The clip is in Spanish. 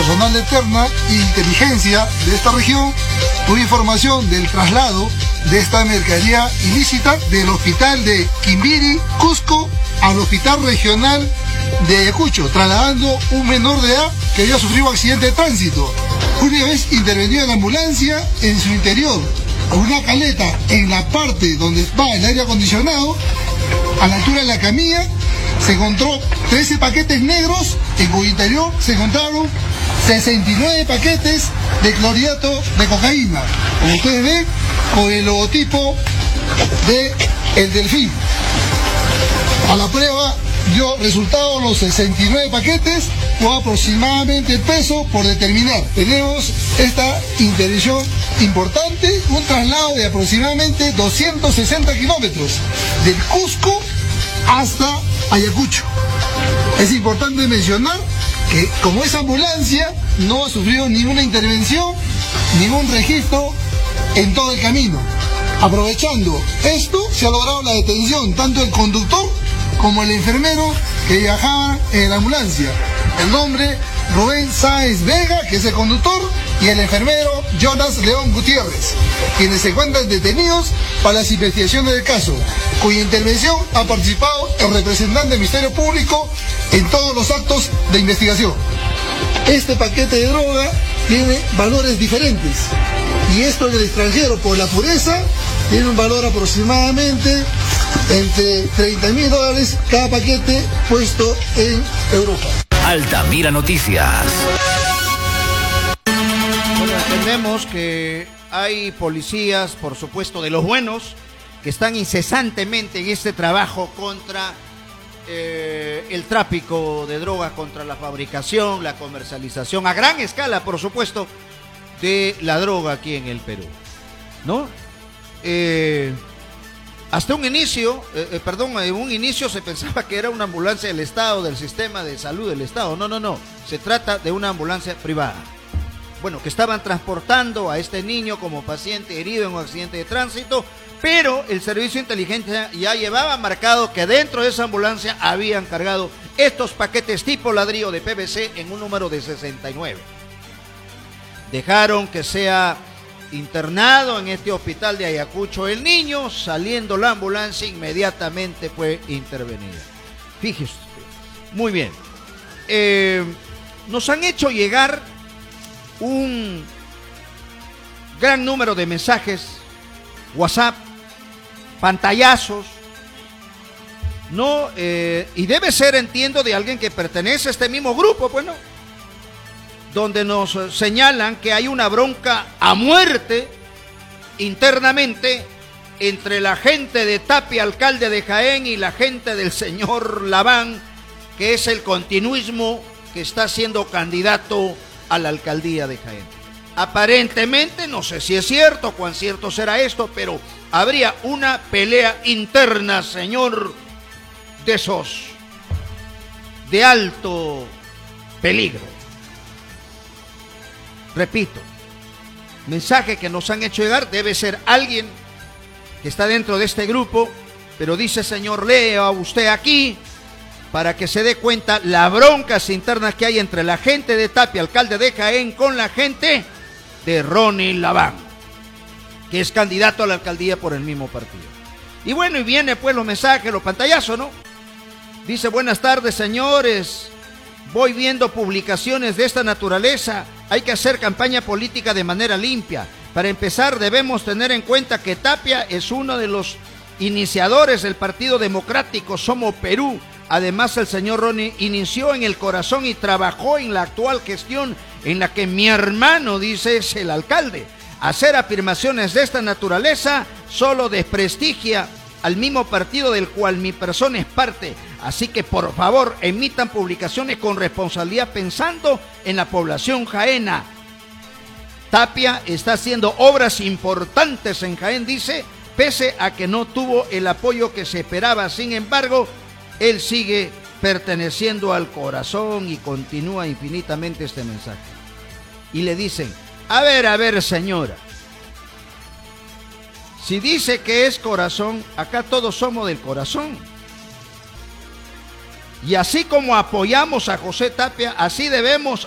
personal de Terna e inteligencia de esta región tuvo información del traslado de esta mercadería ilícita del hospital de Quimbiri, Cusco, al hospital regional de Ayacucho, trasladando un menor de edad que había sufrido un accidente de tránsito. Una vez intervenido la ambulancia, en su interior, una caleta en la parte donde va el aire acondicionado, a la altura de la camilla, se encontró 13 paquetes negros, en cuyo interior se encontraron 69 paquetes de clorhidrato de cocaína, como ustedes ven, con el logotipo de el delfín. A la prueba dio resultado los 69 paquetes, o aproximadamente el peso por determinar. Tenemos esta interdicción importante, un traslado de aproximadamente 260 kilómetros, del Cusco hasta Ayacucho. Es importante mencionar que como esa ambulancia no ha sufrido ninguna intervención, ningún registro en todo el camino. Aprovechando esto, se ha logrado la detención tanto del conductor como el enfermero que viajaba en la ambulancia. El nombre Rubén Sáez Vega, que es el conductor, y el enfermero Jonas León Gutiérrez, quienes se encuentran detenidos para las investigaciones del caso, cuya intervención ha participado el representante del Ministerio Público en todos los actos de investigación. Este paquete de droga tiene valores diferentes, y esto en el extranjero, por la pureza, tiene un valor aproximadamente entre $30.000 cada paquete puesto en Europa. Altamira Noticias. Bueno, entendemos que hay policías, por supuesto, de los buenos, que están incesantemente en este trabajo contra el tráfico de drogas, contra la fabricación, la comercialización a gran escala, por supuesto, de la droga aquí en el Perú, ¿no? Hasta un inicio, en un inicio se pensaba que era una ambulancia del Estado, del sistema de salud del Estado. No, se trata de una ambulancia privada. Bueno, que estaban transportando a este niño como paciente herido en un accidente de tránsito, pero el servicio de inteligencia ya llevaba marcado que dentro de esa ambulancia habían cargado estos paquetes tipo ladrillo de PVC en un número de 69. Dejaron que sea internado en este hospital de Ayacucho el niño, saliendo la ambulancia inmediatamente fue intervenida. Fíjese usted. Muy bien. Nos han hecho llegar un gran número de mensajes, WhatsApp, pantallazos, ¿no? Y debe ser, entiendo, de alguien que pertenece a este mismo grupo, pues no, donde nos señalan que hay una bronca a muerte internamente entre la gente de Tapia, alcalde de Jaén, y la gente del señor Laván, que es el continuismo que está siendo candidato a la alcaldía de Jaén. Aparentemente, no sé si es cierto, cuán cierto será esto, pero habría una pelea interna, señor, de esos de alto peligro. Repito, mensaje que nos han hecho llegar, debe ser alguien que está dentro de este grupo, pero dice, señor, lea usted aquí para que se dé cuenta las broncas internas que hay entre la gente de Tapia, alcalde de Jaén, con la gente de Ronnie Laván, que es candidato a la alcaldía por el mismo partido. Y bueno, y viene pues los mensajes, los pantallazos, ¿no? Dice, buenas tardes, señores, voy viendo publicaciones de esta naturaleza. Hay que hacer campaña política de manera limpia. Para empezar, debemos tener en cuenta que Tapia es uno de los iniciadores del Partido Democrático Somos Perú. Además, el señor Ronnie inició en el corazón y trabajó en la actual gestión en la que mi hermano, dice, es el alcalde. Hacer afirmaciones de esta naturaleza solo desprestigia al mismo partido del cual mi persona es parte. Así que, por favor, emitan publicaciones con responsabilidad pensando en la población jaena. Tapia está haciendo obras importantes en Jaén, dice, pese a que no tuvo el apoyo que se esperaba. Sin embargo, él sigue perteneciendo al corazón, y continúa infinitamente este mensaje. Y le dicen, a ver, señora, si dice que es corazón, acá todos somos del corazón. Y así como apoyamos a José Tapia, así debemos